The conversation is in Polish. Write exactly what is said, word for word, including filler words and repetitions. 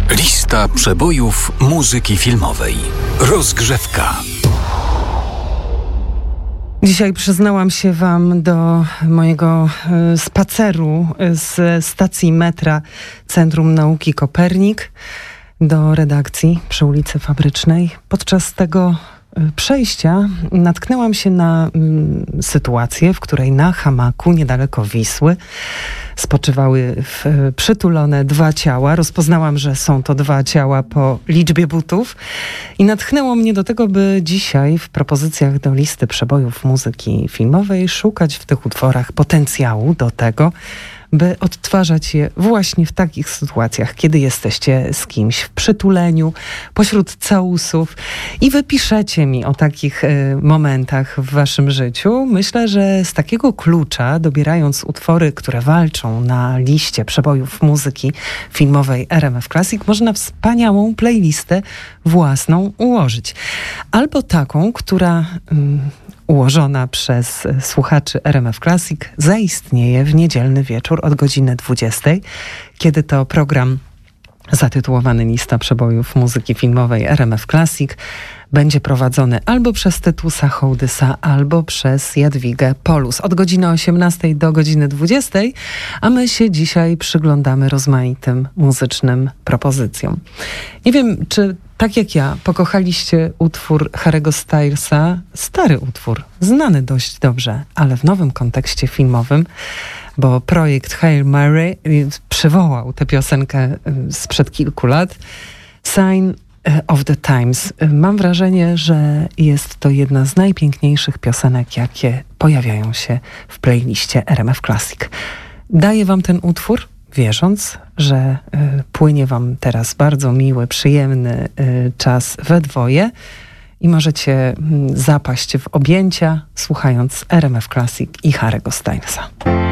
Lista przebojów muzyki filmowej. Rozgrzewka. Dzisiaj przyznałam się wam do mojego y, spaceru z stacji metra Centrum Nauki Kopernik do redakcji przy ulicy Fabrycznej. Podczas tego y, przejścia natknęłam się na y, sytuację, w której na hamaku niedaleko Wisły spoczywały w, y, przytulone dwa ciała. Rozpoznałam, że są to dwa ciała po liczbie butów i natchnęło mnie do tego, by dzisiaj w propozycjach do listy przebojów muzyki filmowej szukać w tych utworach potencjału do tego, by odtwarzać je właśnie w takich sytuacjach, kiedy jesteście z kimś w przytuleniu, pośród całusów i wy piszecie mi o takich y, momentach w waszym życiu. Myślę, że z takiego klucza, dobierając utwory, które walczą na liście przebojów muzyki filmowej R M F Classic, można wspaniałą playlistę własną ułożyć. Albo taką, która... Y, ułożona przez słuchaczy R M F Classic zaistnieje w niedzielny wieczór od godziny dwudziestej, kiedy to program zatytułowany Lista przebojów muzyki filmowej R M F Classic będzie prowadzony albo przez Tytusa Hołdysa, albo przez Jadwigę Polus od godziny osiemnastej do godziny dwudziestej, a my się dzisiaj przyglądamy rozmaitym muzycznym propozycjom. Nie wiem, czy tak jak ja pokochaliście utwór Harry'ego Stylesa, stary utwór, znany dość dobrze, ale w nowym kontekście filmowym, bo projekt Hail Mary przywołał tę piosenkę sprzed kilku lat. Sign of the Times. Mam wrażenie, że jest to jedna z najpiękniejszych piosenek, jakie pojawiają się w playliście R M F Classic. Daję wam ten utwór, wierząc, że y, płynie wam teraz bardzo miły, przyjemny y, czas we dwoje i możecie y, zapaść w objęcia, słuchając R M F Classic i Harry'ego Stylesa.